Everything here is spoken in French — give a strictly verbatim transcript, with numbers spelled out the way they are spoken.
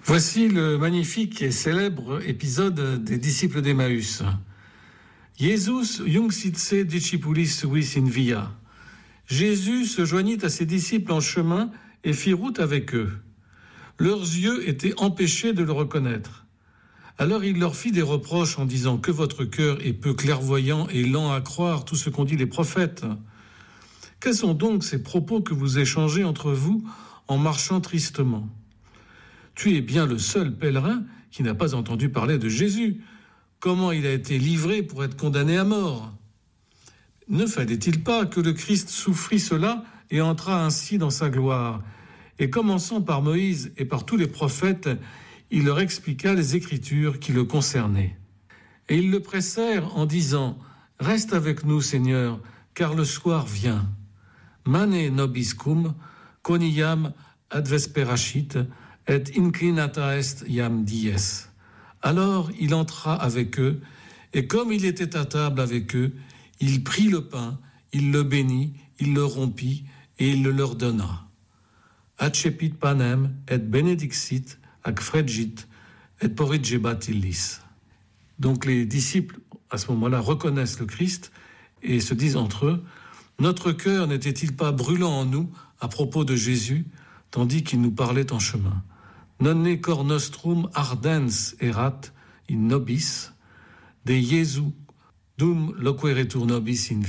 Voici le magnifique et célèbre épisode des disciples d'Emmaüs. Jesus junxitse discipulis suis in via. Jésus se joignit à ses disciples en chemin et fit route avec eux. Leurs yeux étaient empêchés de le reconnaître. Alors il leur fit des reproches en disant que votre cœur est peu clairvoyant et lent à croire tout ce qu'ont dit les prophètes. Quels sont donc ces propos que vous échangez entre vous en marchant tristement ? Tu es bien le seul pèlerin qui n'a pas entendu parler de Jésus. Comment il a été livré pour être condamné à mort ? Ne fallait-il pas que le Christ souffrit cela et entra ainsi dans sa gloire ? Et commençant par Moïse et par tous les prophètes, il leur expliqua les Écritures qui le concernaient. Et ils le pressèrent en disant « Reste avec nous, Seigneur, car le soir vient. Mane nobiscum, coniam advesperacit, et inclinata est iam dies. » Alors il entra avec eux, et comme il était à table avec eux, il prit le pain, il le bénit, il le rompit, et il le leur donna. Accepit panem, et benedixit, ac fregit, et porrigebat illis. Donc les disciples, à ce moment-là, reconnaissent le Christ et se disent entre eux, « Notre cœur n'était-il pas brûlant en nous à propos de Jésus, tandis qu'il nous parlait en chemin ? Nonne cor nostrum ardens erat in nobis, de Jesu dum loqueretur nobis in vir. »